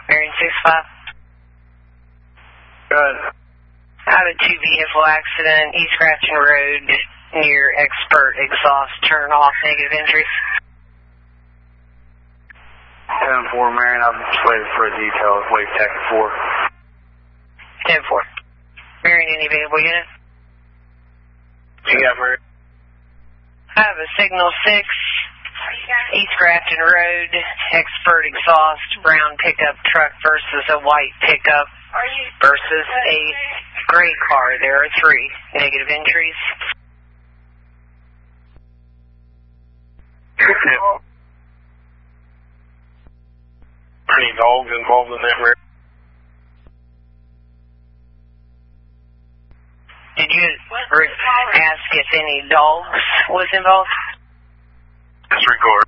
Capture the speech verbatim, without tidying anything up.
Marion six five. Good. I have a two-vehicle accident, East Grafton Road, near Expert Exhaust turn off, negative entries. ten four, Marion, I'm just waiting for a detail. Wave taxi four. ten four. Marion, any available unit? You got Marion? I have a signal six, East Grafton Road, Expert Exhaust, brown pickup truck versus a white pickup versus a gray car. There are three negative entries. Any dogs involved in that, Marion? Did you ask if any dogs was involved? Disregard.